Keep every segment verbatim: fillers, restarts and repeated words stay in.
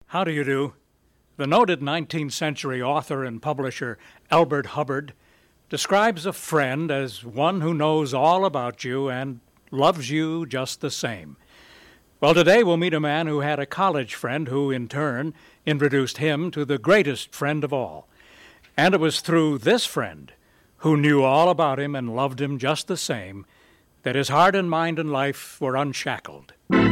How do you do? The noted nineteenth century author and publisher Elbert Hubbard describes a friend as one who knows all about you and loves you just the same. Well, today we'll meet a man who had a college friend who, in turn, introduced him to the greatest friend of all. And it was through this friend, who knew all about him and loved him just the same, that his heart and mind and life were unshackled.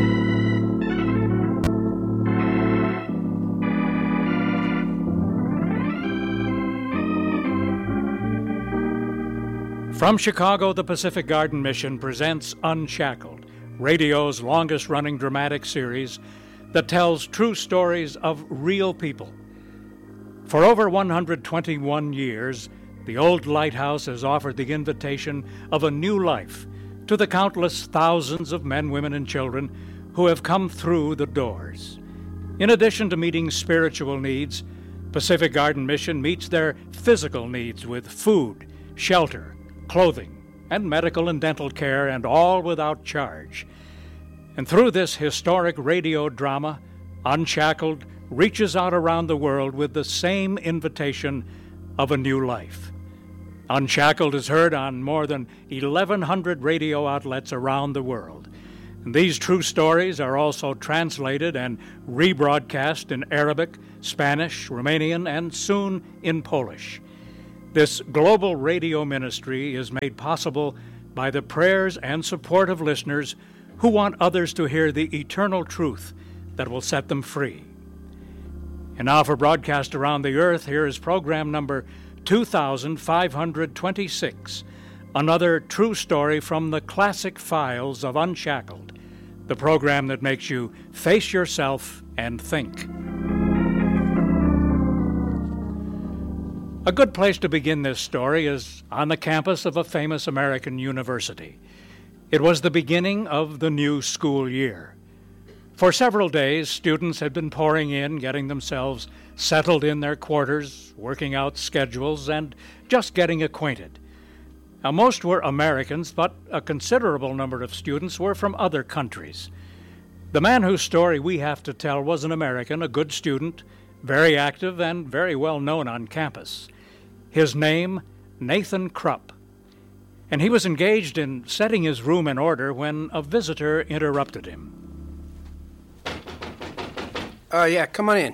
From Chicago, the Pacific Garden Mission presents Unshackled, radio's longest-running dramatic series that tells true stories of real people. For over one hundred twenty-one years, the old lighthouse has offered the invitation of a new life to the countless thousands of men, women, and children who have come through the doors. In addition to meeting spiritual needs, Pacific Garden Mission meets their physical needs with food, shelter, clothing, and medical and dental care, and all without charge. And through this historic radio drama, Unshackled reaches out around the world with the same invitation of a new life. Unshackled is heard on more than eleven hundred radio outlets around the world. And these true stories are also translated and rebroadcast in Arabic, Spanish, Romanian, and soon in Polish. This global radio ministry is made possible by the prayers and support of listeners who want others to hear the eternal truth that will set them free. And now for broadcast around the earth, here is program number two thousand five hundred twenty-six, another true story from the classic files of Unshackled, the program that makes you face yourself and think. A good place to begin this story is on the campus of a famous American university. It was the beginning of the new school year. For several days, students had been pouring in, getting themselves settled in their quarters, working out schedules, and just getting acquainted. Now, most were Americans, but a considerable number of students were from other countries. The man whose story we have to tell was an American, a good student, very active and very well known on campus. His name, Nathan Krupp. And he was engaged in setting his room in order when a visitor interrupted him. Uh, yeah, come on in.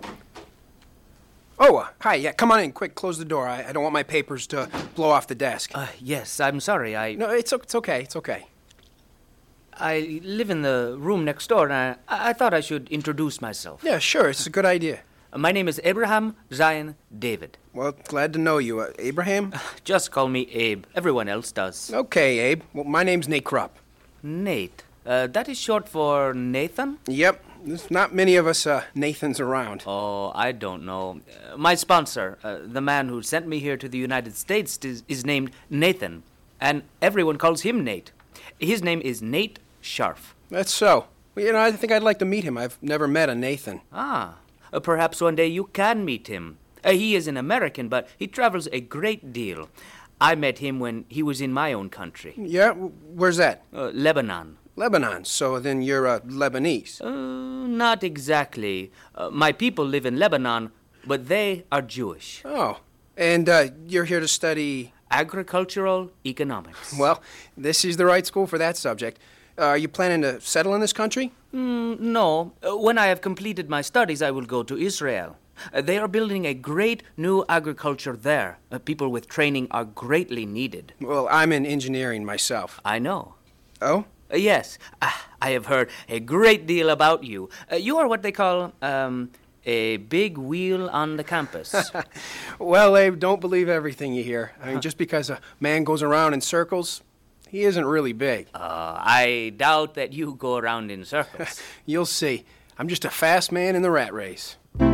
Oh, uh, hi, yeah, come on in, quick, close the door. I, I don't want my papers to blow off the desk. Uh, yes, I'm sorry, I... No, it's, it's okay, it's okay. I live in the room next door, and I, I thought I should introduce myself. Yeah, sure, it's a good idea. Uh, my name is Abraham Zion David. Well, glad to know you. Uh, Abraham? Just call me Abe. Everyone else does. Okay, Abe. Well, my name's Nate Krupp. Nate. Uh, that is short for Nathan? Yep. There's not many of us uh, Nathans around. Oh, I don't know. Uh, my sponsor, uh, the man who sent me here to the United States, is, is named Nathan, and everyone calls him Nate. His name is Nate Scharf. That's so. Well, you know, I think I'd like to meet him. I've never met a Nathan. Ah. Uh, perhaps one day you can meet him. Uh, he is an American, but he travels a great deal. I met him when he was in my own country. Yeah? Where's that? Uh, Lebanon. Lebanon. So then you're uh, Lebanese. Uh, not exactly. Uh, my people live in Lebanon, but they are Jewish. Oh. And uh, you're here to study... Agricultural economics. Well, this is the right school for that subject. Uh, are you planning to settle in this country? Mm, no. Uh, when I have completed my studies, I will go to Israel. Uh, they are building a great new agriculture there. Uh, people with training are greatly needed. Well, I'm in engineering myself. I know. Oh? Uh, yes. Uh, I have heard a great deal about you. Uh, you are what they call, um, a big wheel on the campus. Well, Abe, don't believe everything you hear. I mean, just because a man goes around in circles, he isn't really big. Uh, I doubt that you go around in circles. You'll see. I'm just a fast man in the rat race.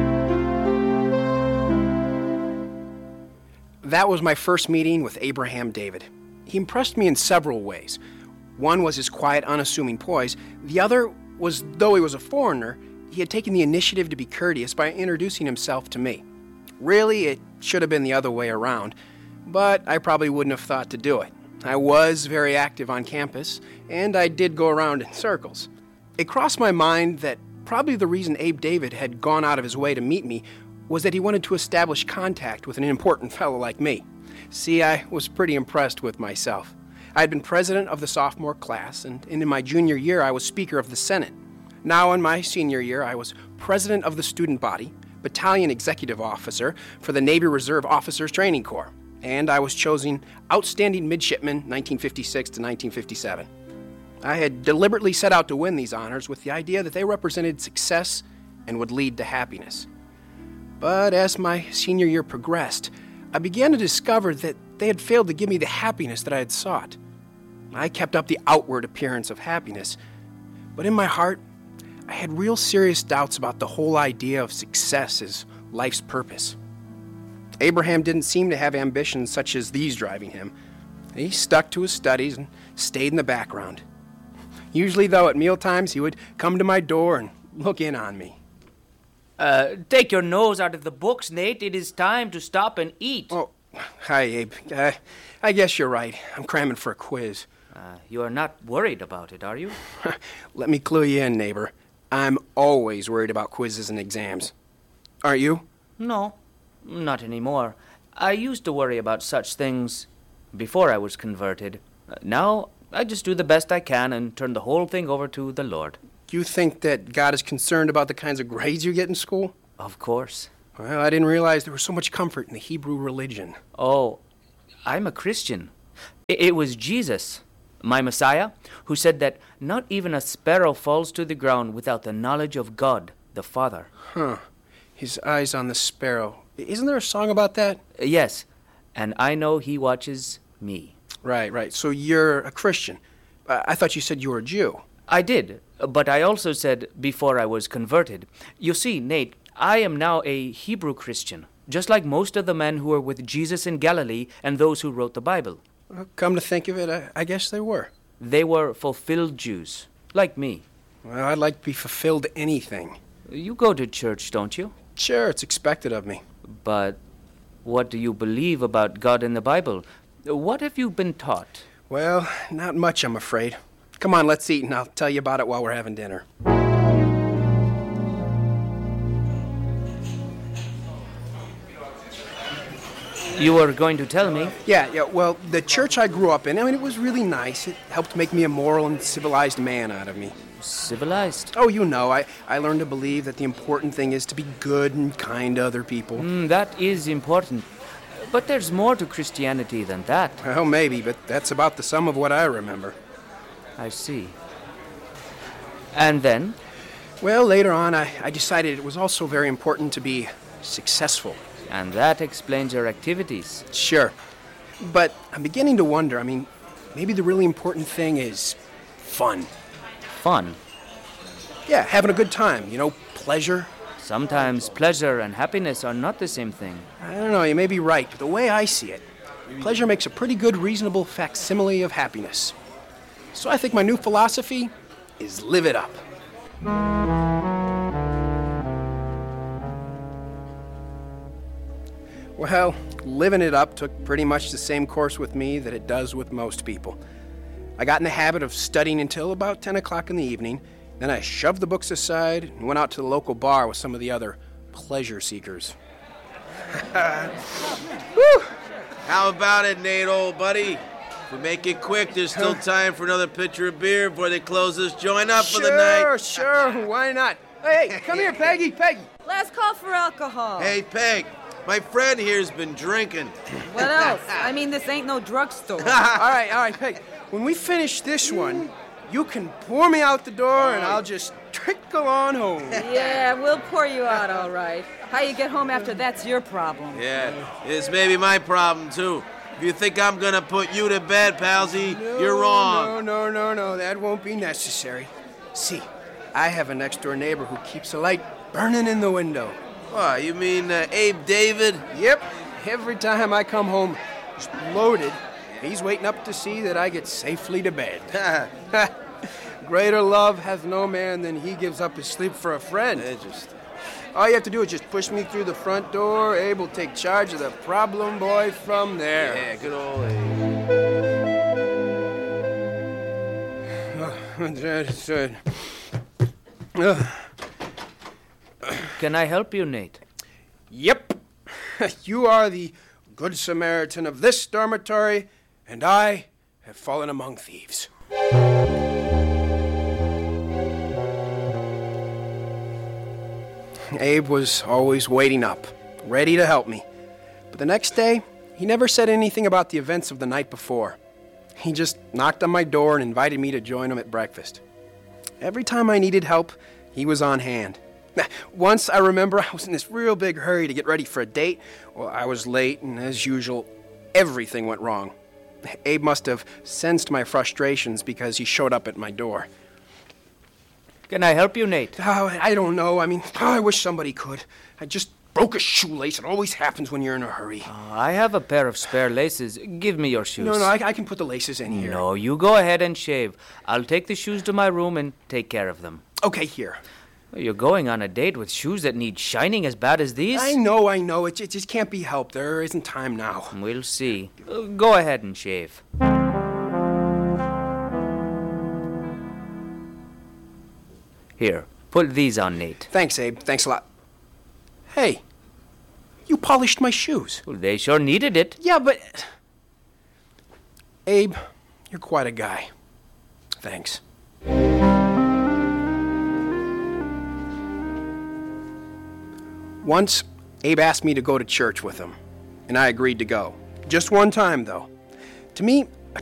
That was my first meeting with Abraham David. He impressed me in several ways. One was his quiet, unassuming poise. The other was, though he was a foreigner, he had taken the initiative to be courteous by introducing himself to me. Really, it should have been the other way around, but I probably wouldn't have thought to do it. I was very active on campus, and I did go around in circles. It crossed my mind that probably the reason Abe David had gone out of his way to meet me was that he wanted to establish contact with an important fellow like me. See, I was pretty impressed with myself. I had been president of the sophomore class, and in my junior year I was Speaker of the Senate. Now in my senior year I was president of the student body, battalion executive officer for the Navy Reserve Officers Training Corps, and I was chosen Outstanding Midshipman nineteen fifty-six to nineteen fifty-seven. I had deliberately set out to win these honors with the idea that they represented success and would lead to happiness. But as my senior year progressed, I began to discover that they had failed to give me the happiness that I had sought. I kept up the outward appearance of happiness, but in my heart, I had real serious doubts about the whole idea of success as life's purpose. Abraham didn't seem to have ambitions such as these driving him. He stuck to his studies and stayed in the background. Usually, though, at mealtimes, he would come to my door and look in on me. Uh, take your nose out of the books, Nate. It is time to stop and eat. Oh, hi, Abe. Uh, I guess you're right. I'm cramming for a quiz. Uh, you are not worried about it, are you? Let me clue you in, neighbor. I'm always worried about quizzes and exams. Aren't you? No, not anymore. I used to worry about such things before I was converted. Uh, now, I just do the best I can and turn the whole thing over to the Lord. Do you think that God is concerned about the kinds of grades you get in school? Of course. Well, I didn't realize there was so much comfort in the Hebrew religion. Oh, I'm a Christian. I- it was Jesus, my Messiah, who said that not even a sparrow falls to the ground without the knowledge of God, the Father. Huh. His eyes on the sparrow. Isn't there a song about that? Uh, yes, and I know he watches me. Right, right. So you're a Christian. Uh, I thought you said you were a Jew. I did, but I also said before I was converted. You see, Nate, I am now a Hebrew Christian, just like most of the men who were with Jesus in Galilee and those who wrote the Bible. Well, come to think of it, I, I guess they were. They were fulfilled Jews, like me. Well, I'd like to be fulfilled anything. You go to church, don't you? Sure, it's expected of me. But what do you believe about God in the Bible? What have you been taught? Well, not much, I'm afraid. Come on, let's eat, and I'll tell you about it while we're having dinner. You were going to tell me? Yeah, yeah, well, the church I grew up in, I mean, it was really nice. It helped make me a moral and civilized man out of me. Civilized? Oh, you know, I, I learned to believe that the important thing is to be good and kind to other people. Mm, that is important. But there's more to Christianity than that. Well, maybe, but that's about the sum of what I remember. I see. And then? Well, later on, I, I decided it was also very important to be successful. And that explains your activities. Sure. But I'm beginning to wonder, I mean, maybe the really important thing is fun. Fun? Yeah, having a good time, you know, pleasure. Sometimes pleasure and happiness are not the same thing. I don't know, you may be right, but the way I see it, pleasure makes a pretty good, reasonable facsimile of happiness. So I think my new philosophy is live it up. Well, living it up took pretty much the same course with me that it does with most people. I got in the habit of studying until about ten o'clock in the evening. Then I shoved the books aside and went out to the local bar with some of the other pleasure seekers. Whew. How about it, Nate, old buddy? If we make it quick, there's still time for another pitcher of beer before they close this joint up sure, for the night. Sure, sure, why not? Hey, come here, Peggy, Peggy. Last call for alcohol. Hey, Peg, my friend here's been drinking. What else? I mean, this ain't no drugstore. all right, all right, Peg. When we finish this one, you can pour me out the door and I'll just trickle on home. Yeah, we'll pour you out, all right. How you get home after that's your problem. Yeah, it's maybe my problem, too. If you think I'm gonna put you to bed, palsy, no, you're wrong. No, no, no, no, that won't be necessary. See, I have a next-door neighbor who keeps a light burning in the window. What, you mean uh, Abe David? Yep, every time I come home just loaded, he's waiting up to see that I get safely to bed. Greater love hath no man than he gives up his sleep for a friend. Interesting. All you have to do is just push me through the front door. Abe will take charge of the problem boy from there. Yeah, good old Abe. Oh, that's right. Uh, can I help you, Nate? Yep. You are the Good Samaritan of this dormitory, and I have fallen among thieves. Abe was always waiting up, ready to help me. But the next day, he never said anything about the events of the night before. He just knocked on my door and invited me to join him at breakfast. Every time I needed help, he was on hand. Once, I remember, I was in this real big hurry to get ready for a date. Well, I was late, and as usual, everything went wrong. Abe must have sensed my frustrations because he showed up at my door. Can I help you, Nate? Oh, I don't know. I mean, oh, I wish somebody could. I just broke a shoelace. It always happens when you're in a hurry. Uh, I have a pair of spare laces. Give me your shoes. No, no, I, I can put the laces in here. No, you go ahead and shave. I'll take the shoes to my room and take care of them. Okay, here. You're going on a date with shoes that need shining as bad as these? I know, I know. It, it just can't be helped. There isn't time now. We'll see. Uh, go ahead and shave. Here, put these on, Nate. Thanks, Abe. Thanks a lot. Hey, you polished my shoes. Well, they sure needed it. Yeah, but... Abe, you're quite a guy. Thanks. Once, Abe asked me to go to church with him, and I agreed to go. Just one time, though. To me,